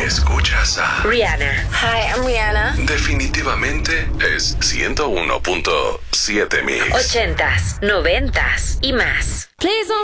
Escuchas a Rihanna. Hi, I'm Rihanna. Definitivamente es 101.7 Mix. 80s, 90s y más. Please don't